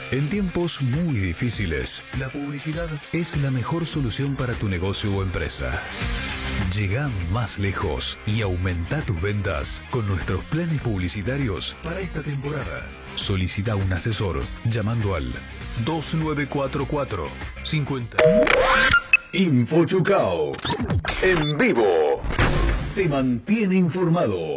En tiempos muy difíciles, la publicidad es la mejor solución para tu negocio o empresa. Llega más lejos y aumenta tus ventas con nuestros planes publicitarios para esta temporada. Solicita un asesor llamando al 2944 50. InfoChucao. En vivo. Te mantiene informado.